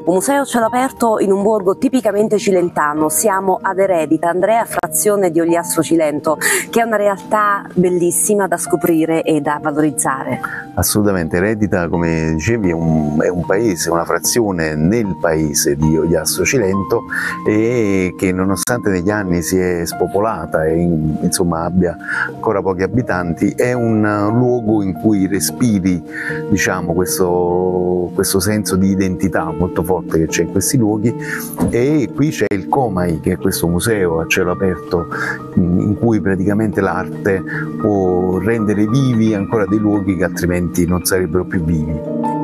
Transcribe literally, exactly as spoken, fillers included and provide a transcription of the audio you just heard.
Un museo a cielo aperto in un borgo tipicamente cilentano. Siamo ad Eredita, Andrea, frazione di Ogliastro Cilento, che è una realtà bellissima da scoprire e da valorizzare. Assolutamente, Eredita, come dicevi, è un, è un paese, una frazione nel paese di Ogliastro Cilento, e che nonostante negli anni si è spopolata e in, insomma abbia ancora pochi abitanti, è un luogo in cui respiri, diciamo, questo, questo senso di identità molto forte che c'è in questi luoghi. E qui c'è il Comai, che è questo museo a cielo aperto in cui praticamente l'arte può rendere vivi ancora dei luoghi che altrimenti non sarebbero più vivi.